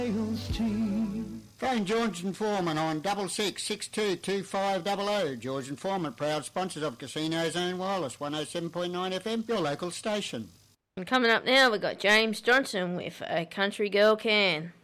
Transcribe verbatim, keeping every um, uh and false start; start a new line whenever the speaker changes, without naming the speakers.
Phone George and Foreman on double six six two two five double oh. George and Foreman, proud sponsors of Casino Zone Wireless, one oh seven point nine F M, your local station.
And coming up now, we've got James Johnson with A Country Girl Can.